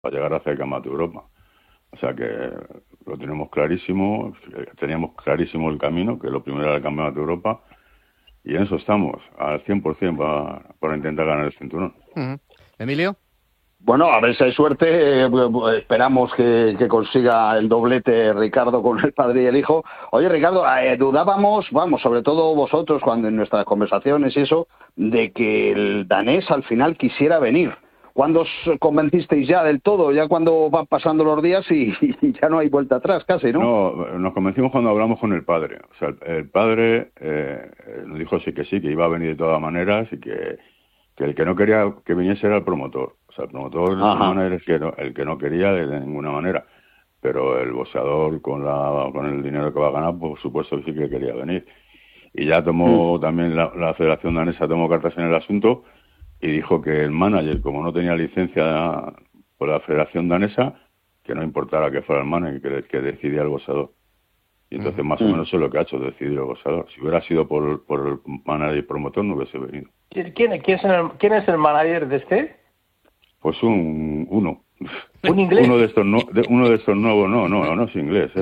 para llegar a hacer el Campeonato de Europa. O sea que lo tenemos clarísimo, teníamos clarísimo el camino, que lo primero era el Campeonato de Europa, y en eso estamos, al 100% para intentar ganar el cinturón. Emilio. Bueno, a ver si hay suerte, esperamos que consiga el doblete Ricardo con el padre y el hijo. Oye, Ricardo, dudábamos, vamos, sobre todo vosotros, cuando en nuestras conversaciones y eso, de que el danés al final quisiera venir. ¿Cuándo os convencisteis ya del todo? Ya cuando van pasando los días y ya no hay vuelta atrás casi, ¿no? No, nos convencimos cuando hablamos con el padre. O sea, el padre nos dijo sí, que iba a venir de todas maneras y que el que no quería que viniese era el promotor. O sea, el promotor es el que no quería de ninguna manera. Pero el boxeador con el dinero que va a ganar, por supuesto que sí que quería venir. Y ya tomó también la Federación Danesa tomó cartas en el asunto y dijo que el manager, como no tenía licencia por la Federación Danesa, que no importara que fuera el manager, que decidía el boxeador. Y entonces más o menos eso es lo que ha hecho, decidir el boxeador. Si hubiera sido por el manager y promotor, no hubiese venido. ¿Quién es el manager de este? Pues uno. ¿Un inglés? Uno de estos nuevos, no es inglés,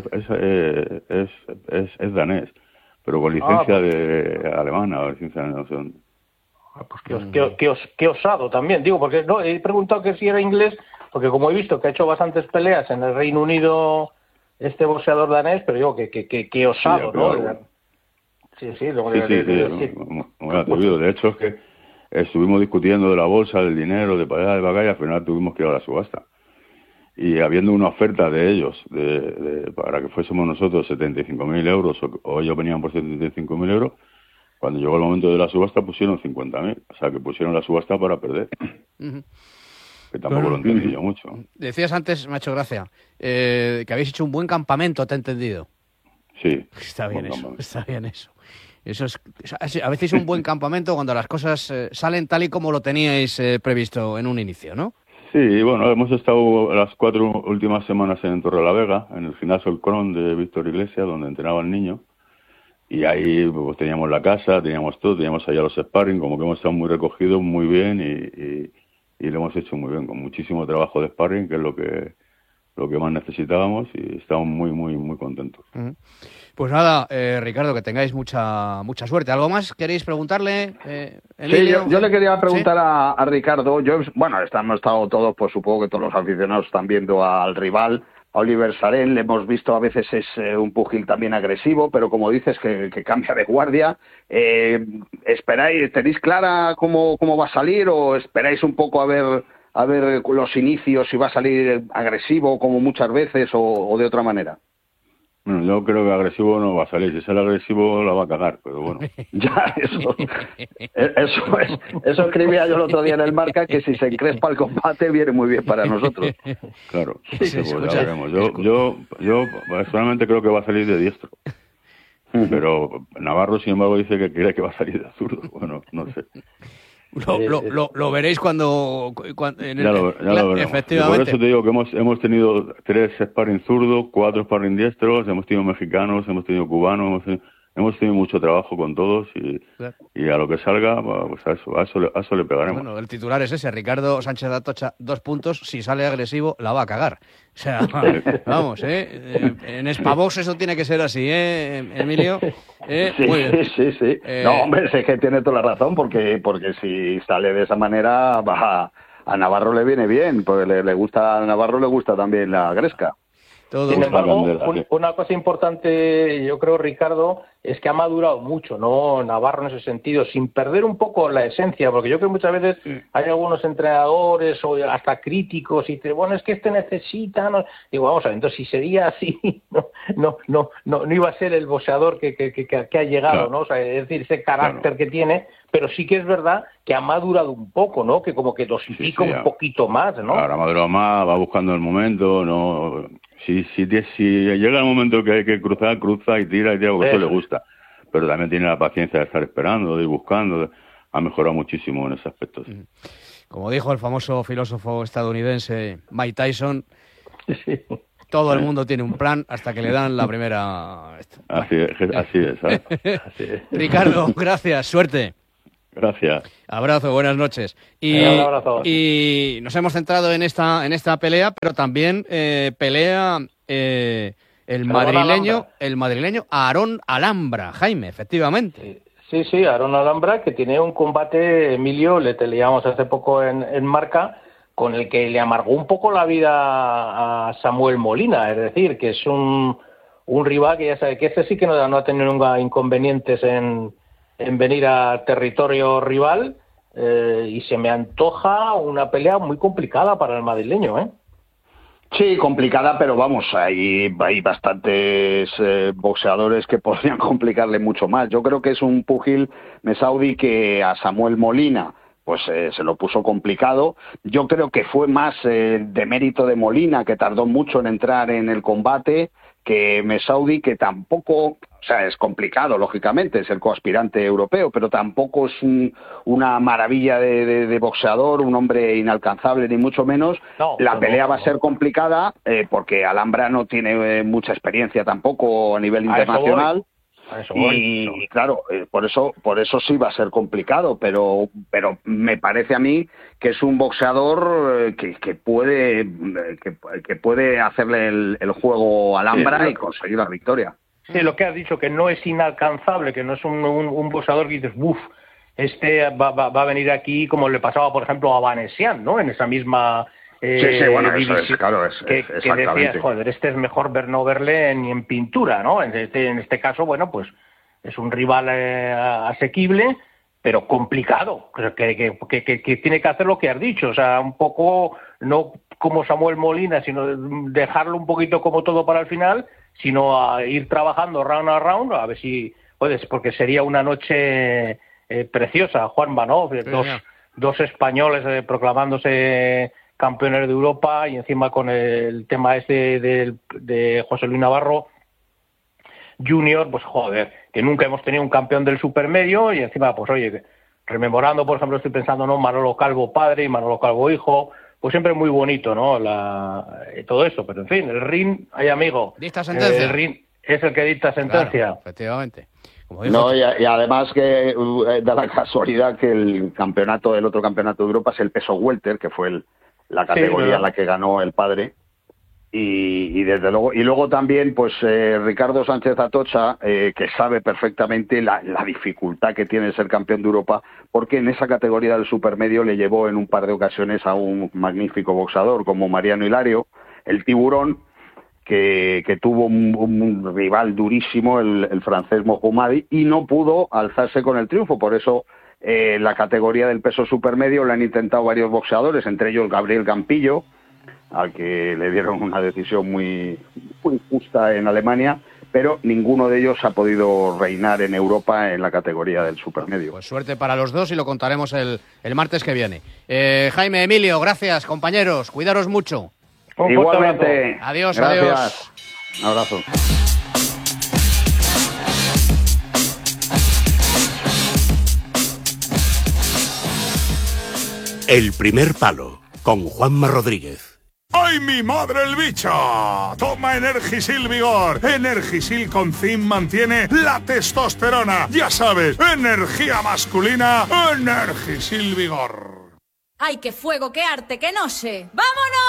es danés, pero con licencia de alemana, o licencia de no sé dónde. Pues qué osado también, digo, porque no he preguntado que si era inglés, porque como he visto que ha hecho bastantes peleas en el Reino Unido este boxeador danés, pero digo que osado, ¿no? Sí, muy atrevido. De hecho, es que estuvimos discutiendo de la bolsa, del dinero, de para allá, de para acá, y al final tuvimos que ir a la subasta. Y habiendo una oferta de ellos para que fuésemos nosotros 75.000 euros o ellos venían por 75.000 euros, cuando llegó el momento de la subasta pusieron 50.000. O sea, que pusieron la subasta para perder. Que tampoco lo entendí yo mucho. Decías antes, me ha hecho gracia, que habéis hecho un buen campamento, ¿te he entendido? Sí. Está bien eso. Eso es a veces un buen campamento cuando las cosas salen tal y como lo teníais previsto en un inicio, ¿no? Sí, bueno, hemos estado las 4 últimas semanas en Torrelavega, en el gimnasio El Cron de Víctor Iglesias, donde entrenaba el niño. Y ahí pues, teníamos la casa, teníamos todo, teníamos allá los sparring, como que hemos estado muy recogidos, muy bien y lo hemos hecho muy bien, con muchísimo trabajo de sparring, que es lo que más necesitábamos y estamos muy, muy, muy contentos. Pues nada, Ricardo, que tengáis mucha suerte. ¿Algo más queréis preguntarle, Emilio? Sí, yo le quería preguntar a Ricardo. Hemos estado todos, pues supongo que todos los aficionados están viendo al rival, a Oliver Sarén. Le hemos visto a veces es un pugil también agresivo, pero como dices que cambia de guardia. ¿Esperáis, tenéis clara cómo va a salir o esperáis un poco a ver los inicios, si va a salir agresivo como muchas veces o de otra manera? Bueno, yo creo que agresivo no va a salir. Si sale agresivo la va a cagar, pero bueno. Ya, eso escribía yo el otro día en el Marca, que si se encrespa el combate viene muy bien para nosotros. Claro, pues ya veremos. Yo personalmente creo que va a salir de diestro. Pero Navarro, sin embargo, dice que cree que va a salir de zurdo. Bueno, no sé. Lo veréis cuando ya lo veremos. Efectivamente. Por eso te digo que hemos tenido 3 sparring zurdos, 4 sparring diestros, hemos tenido mexicanos, hemos tenido cubanos, hemos tenido mucho trabajo con todos y a lo que salga, pues a eso le pegaremos. Bueno, el titular es ese, Ricardo Sánchez Atocha, 2 puntos, si sale agresivo la va a cagar. O sea, vamos, en Spavox eso tiene que ser así, Emilio. Sí. No, hombre, es que tiene toda la razón, porque si sale de esa manera, a Navarro le viene bien, porque a Navarro le gusta también la gresca. Sin embargo, una cosa importante, yo creo, Ricardo, es que ha madurado mucho, ¿no? Navarro en ese sentido, sin perder un poco la esencia, porque yo creo que muchas veces hay algunos entrenadores o hasta críticos y dicen, bueno, es que necesita, ¿no? Digo, vamos a ver, entonces si sería así, no iba a ser el boxeador que ha llegado, claro. ¿No? O sea, es decir, ese carácter que tiene, pero sí que es verdad que ha madurado un poco, ¿no? Que como que dosifica un poquito más, ¿no? Ahora ha madurado más, va buscando el momento, ¿no? Si llega el momento que hay que cruzar, cruza y tira, porque eso le gusta. Pero también tiene la paciencia de estar esperando, de ir buscando. Ha mejorado muchísimo en ese aspecto. Sí. Como dijo el famoso filósofo estadounidense Mike Tyson, todo el mundo tiene un plan hasta que le dan la primera... Así es, ¿sabes? Ricardo, gracias, suerte. Gracias. Abrazo, buenas noches. Y nos hemos centrado en esta pelea, pero también pelea el madrileño Aarón Alhambra, Jaime, efectivamente. Sí, Aarón Alhambra, que tiene un combate, Emilio, le leíamos hace poco en Marca, con el que le amargó un poco la vida a Samuel Molina, es decir, que es un rival que ya sabe que sí que no ha tenido nunca inconvenientes en venir a territorio rival, y se me antoja una pelea muy complicada para el madrileño, ¿eh? Sí, complicada, pero vamos, hay bastantes boxeadores que podrían complicarle mucho más. Yo creo que es un púgil Mesaudi que a Samuel Molina pues se lo puso complicado. Yo creo que fue más de mérito de Molina, que tardó mucho en entrar en el combate, que Mesaudi, que tampoco, o sea, es complicado, lógicamente, es el coaspirante europeo, pero tampoco es una maravilla de boxeador, un hombre inalcanzable, ni mucho menos. La pelea va a ser complicada, porque Alhambra no tiene mucha experiencia tampoco a nivel internacional. Y claro, por eso sí va a ser complicado, pero me parece a mí que es un boxeador que puede hacerle el juego a Alhambra y conseguir la victoria. Sí, lo que has dicho, que no es inalcanzable, que no es un boxeador que dices, va a venir aquí como le pasaba, por ejemplo, a Vanessian, ¿no? En esa misma... bueno, eso es, claro, que decías, joder, este es mejor no verle ni en pintura, ¿no? En este caso, bueno, pues es un rival asequible, pero complicado, que tiene que hacer lo que has dicho, o sea, un poco, no como Samuel Molina, sino dejarlo un poquito como todo para el final, sino a ir trabajando round a round, a ver si puedes, porque sería una noche preciosa, Juanma, ¿no? Dos españoles proclamándose campeones de Europa, y encima con el tema de José Luis Navarro Junior, pues joder, que nunca hemos tenido un campeón del supermedio, y encima, pues oye, rememorando, por ejemplo, estoy pensando, ¿no? Manolo Calvo padre y Manolo Calvo hijo, pues siempre muy bonito, ¿no? Todo eso, pero en fin, el ring, amigo, dicta sentencia. El ring es el que dicta sentencia. Claro, efectivamente. Y además que da la casualidad que el otro campeonato de Europa es el peso welter, que fue la categoría en la que ganó el padre, y desde luego, y luego también pues Ricardo Sánchez Atocha, que sabe perfectamente la dificultad que tiene ser campeón de Europa, porque en esa categoría del supermedio le llevó en un par de ocasiones a un magnífico boxador como Mariano Hilario, el Tiburón, que tuvo un rival durísimo, el francés Mohammadi, y no pudo alzarse con el triunfo. Por eso la categoría del peso supermedio la han intentado varios boxeadores, entre ellos Gabriel Campillo, al que le dieron una decisión muy justa en Alemania, pero ninguno de ellos ha podido reinar en Europa en la categoría del supermedio. Pues suerte para los dos, y lo contaremos el martes que viene. Jaime, Emilio, gracias, compañeros, cuidaros mucho. Igualmente. Adiós, gracias. Adiós. Un abrazo. El primer palo, con Juanma Rodríguez. ¡Ay, mi madre el bicho! Toma Energisil Vigor. Energisil con zinc mantiene la testosterona. Ya sabes, energía masculina, Energisil Vigor. ¡Ay, qué fuego, qué arte, qué noche! ¡Vámonos!